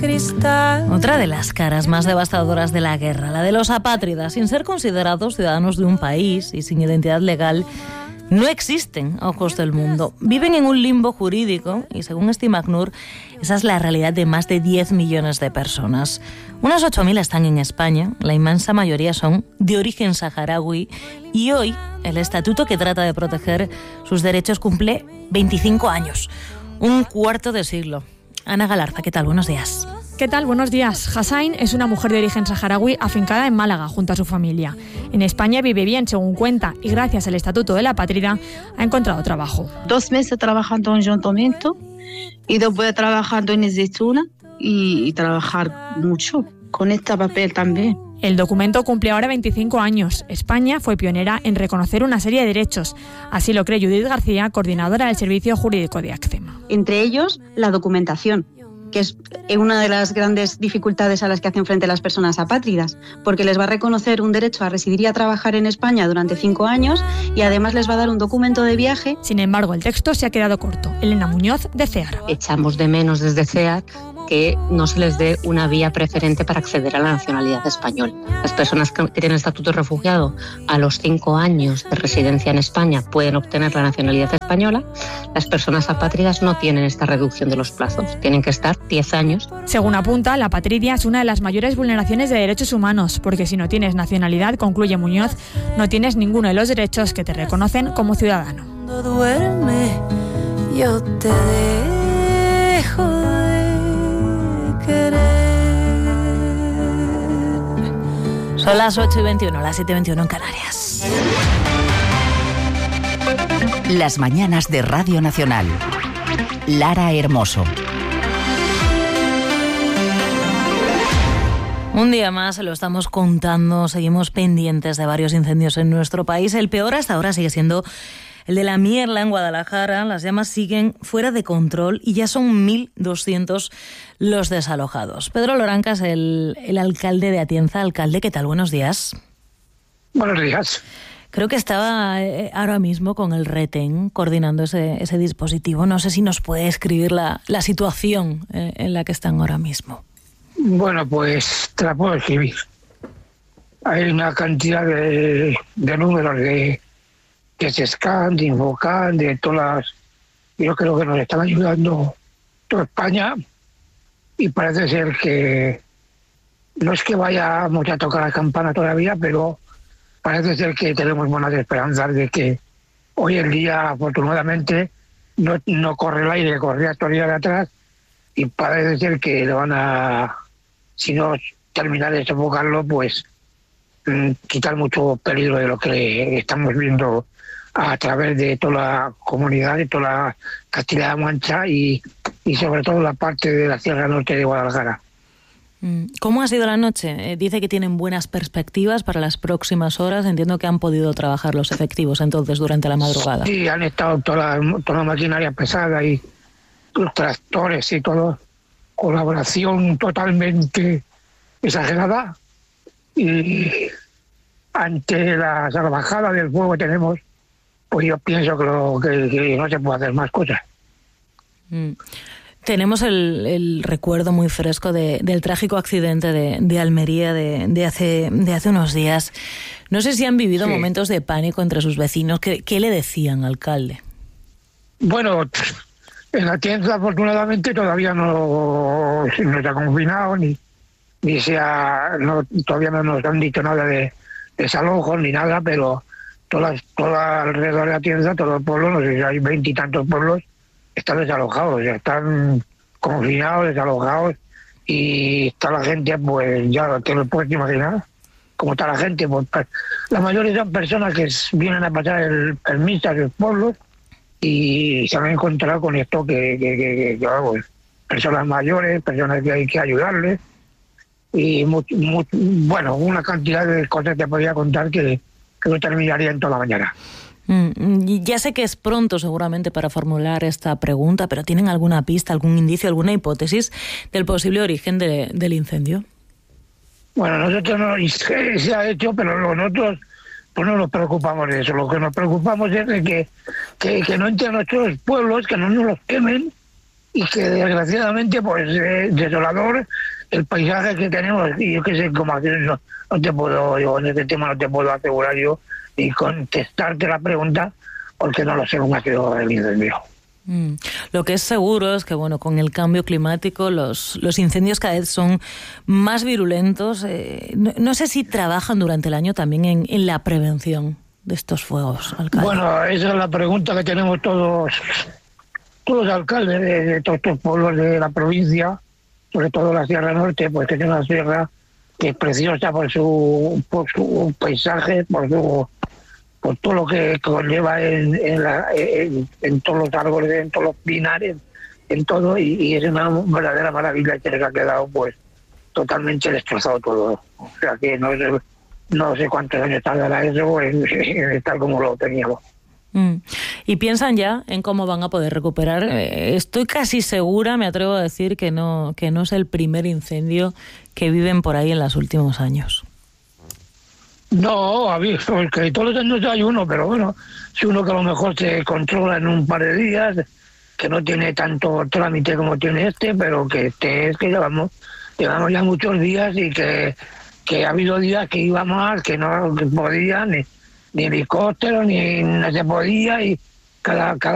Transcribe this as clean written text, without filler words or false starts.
cristal. Otra de las caras más devastadoras de la guerra, la de los apátridas, sin ser considerados ciudadanos de un país y sin identidad legal, no existen a ojos del mundo. Viven en un limbo jurídico y, según estima ACNUR, esa es la realidad de más de 10 millones de personas. Unas 8.000 están en España, la inmensa mayoría son de origen saharaui y hoy el estatuto que trata de proteger sus derechos cumple 25 años, un cuarto de siglo. Ana Galarza, ¿qué tal? Buenos días. ¿Qué tal? Buenos días. Hassain es una mujer de origen saharaui afincada en Málaga junto a su familia. En España vive bien, según cuenta, y gracias al Estatuto de la Apátrida ha encontrado trabajo. 2 meses trabajando en ayuntamiento y después trabajando en Zeytuna y trabajar mucho con este papel también. El documento cumple ahora 25 años. España fue pionera en reconocer una serie de derechos. Así lo cree Judith García, coordinadora del Servicio Jurídico de ACCEMA. Entre ellos, la documentación, que es una de las grandes dificultades a las que hacen frente las personas apátridas, porque les va a reconocer un derecho a residir y a trabajar en España durante 5 años y además les va a dar un documento de viaje. Sin embargo, el texto se ha quedado corto. Elena Muñoz, de CEAR. Echamos de menos desde CEAR que no se les dé una vía preferente para acceder a la nacionalidad española. Las personas que tienen estatuto de refugiado a los 5 años de residencia en España pueden obtener la nacionalidad española. Las personas apátridas no tienen esta reducción de los plazos, tienen que estar 10 años. Según apunta, la apatridia es una de las mayores vulneraciones de derechos humanos, porque si no tienes nacionalidad, concluye Muñoz, no tienes ninguno de los derechos que te reconocen como ciudadano. Cuando duerme, yo te dejo de querer. Son las 8:21, las 7:21 en Canarias. Las mañanas de Radio Nacional. Lara Hermoso. Un día más, se lo estamos contando, seguimos pendientes de varios incendios en nuestro país. El peor hasta ahora sigue siendo el de la Mierla en Guadalajara. Las llamas siguen fuera de control y ya son 1.200 los desalojados. Pedro Loranca es el alcalde de Atienza. Alcalde, ¿qué tal? Buenos días. Buenos días. Creo que estaba ahora mismo con el Retén coordinando ese dispositivo. No sé si nos puede describir la situación en la que están ahora mismo. Bueno, pues te la puedo escribir. Hay una cantidad de números de SESCAN, de Infocan, de todas las... Yo creo que nos están ayudando toda España y parece ser que no es que vayamos a tocar la campana todavía, pero parece ser que tenemos buenas esperanzas de que hoy en día, afortunadamente, no corre el aire, corría estos días de atrás y parece ser que le van a, si no terminar de sofocarlo, pues quitar mucho peligro de lo que estamos viendo a través de toda la comunidad, de toda la Castilla-La Mancha y sobre todo la parte de la Sierra Norte de Guadalajara. ¿Cómo ha sido la noche? Dice que tienen buenas perspectivas para las próximas horas. Entiendo que han podido trabajar los efectivos entonces durante la madrugada. Sí, han estado toda la maquinaria pesada y los tractores y todo. Colaboración totalmente exagerada. Y ante la salvajada del fuego que tenemos, pues yo pienso que no se puede hacer más cosas. Tenemos el recuerdo muy fresco del trágico accidente de Almería de hace unos días. No sé si han vivido momentos de pánico entre sus vecinos. ¿Qué le decían, alcalde? Bueno, en Atienza afortunadamente todavía no se ha confinado ni todavía no nos han dicho nada de desalojos ni nada, pero toda alrededor de Atienza, todos los pueblos, no sé si hay 20 y tantos pueblos, están desalojados, ya están confinados, desalojados, y está la gente, pues ya te lo puedes imaginar, cómo está la gente. Pues, la mayoría son personas que vienen a pasar el misa a sus pueblos y se han encontrado con esto que personas mayores, personas que hay que ayudarles, y bueno, una cantidad de cosas que podría contar que no terminaría en toda la mañana. Ya sé que es pronto seguramente para formular esta pregunta, pero ¿tienen alguna pista, algún indicio, alguna hipótesis del posible origen del incendio? Bueno, nosotros no se ha hecho, pero nosotros pues no nos preocupamos de eso. Lo que nos preocupamos es de que no entren a nuestros pueblos, que no nos los quemen y que desgraciadamente pues desolador el paisaje que tenemos. Y yo que sé cómo hacerlo, no te puedo, yo en este tema no te puedo asegurar yo y contestarte la pregunta porque no lo sé cómo ha sido el incendio. Lo que es seguro es que, bueno, con el cambio climático los incendios cada vez son más virulentos. No sé si trabajan durante el año también en la prevención de estos fuegos, alcalde. Bueno, esa es la pregunta que tenemos todos los alcaldes de todos estos pueblos de la provincia, sobre todo la Sierra Norte, pues que tiene una sierra que es preciosa por su paisaje, por todo lo que conlleva en todos los árboles, en todos los pinares, en todo, y es una verdadera maravilla que les ha quedado pues totalmente destrozado todo. O sea que no sé cuántos años tardará eso en estar como lo teníamos. ¿Y piensan ya en cómo van a poder recuperar? Estoy casi segura, me atrevo a decir, que no es el primer incendio que viven por ahí en los últimos años. No, porque todos los años hay uno, pero bueno, si uno que a lo mejor se controla en un par de días, que no tiene tanto trámite como tiene pero que es que llevamos ya muchos días y que ha habido días que iba más, que no podía, ni helicóptero, ni no se podía, y cada